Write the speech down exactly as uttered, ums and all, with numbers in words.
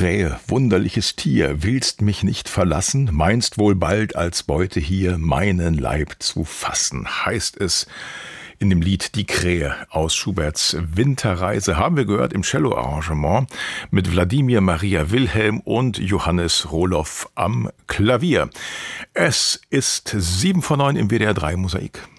Krähe, wunderliches Tier, willst mich nicht verlassen, meinst wohl bald als Beute hier meinen Leib zu fassen, heißt es in dem Lied Die Krähe aus Schuberts Winterreise, haben wir gehört im Cello-Arrangement mit Wladimir Maria Wilhelm und Johannes Rohloff am Klavier. Es ist sieben vor neun im W D R drei Mosaik.